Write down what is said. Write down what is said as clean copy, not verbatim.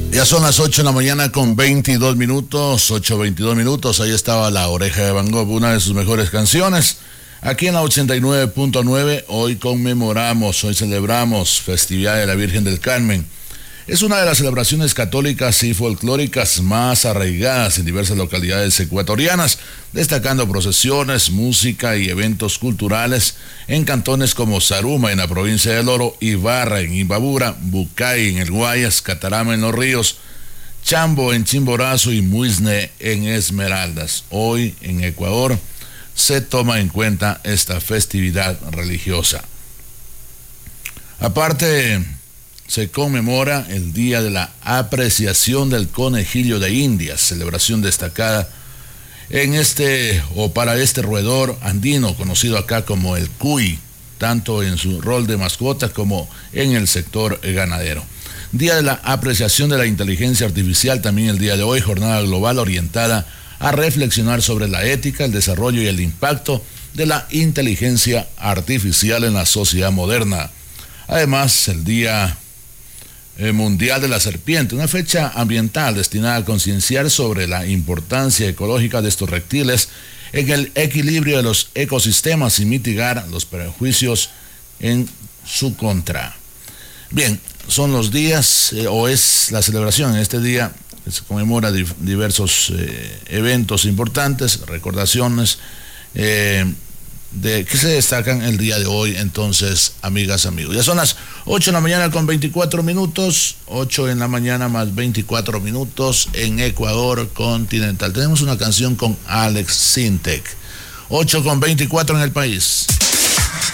Ya son las 8 de la mañana con 22 minutos, 8:22 minutos. Ahí estaba La Oreja de Van Gogh, una de sus mejores canciones. Aquí en la 89.9, hoy celebramos Festividad de la Virgen del Carmen. Es una de las celebraciones católicas y folclóricas más arraigadas en diversas localidades ecuatorianas, destacando procesiones, música y eventos culturales en cantones como Zaruma en la provincia del Oro, Ibarra en Imbabura, Bucay en el Guayas, Catarama en Los Ríos, Chambo en Chimborazo y Muisne en Esmeraldas. Hoy en Ecuador se toma en cuenta esta festividad religiosa. Aparte, se conmemora el Día de la Apreciación del Conejillo de Indias, celebración destacada para este roedor andino, conocido acá como el cuy, tanto en su rol de mascota como en el sector ganadero. Día de la Apreciación de la Inteligencia Artificial, también el día de hoy, jornada global orientada a reflexionar sobre la ética, el desarrollo y el impacto de la inteligencia artificial en la sociedad moderna. Además, el Día Mundial de la Serpiente, una fecha ambiental destinada a concienciar sobre la importancia ecológica de estos reptiles en el equilibrio de los ecosistemas y mitigar los perjuicios en su contra. Bien, son los días, es la celebración en este día que se conmemora diversos eventos importantes, recordaciones de que se destacan el día de hoy. Entonces, amigas, amigos, ya son las 8 de la mañana con 24 minutos, 8 de la mañana más 24 minutos en Ecuador continental. Tenemos una canción con Alex Sintek, 8 con 24 en el país.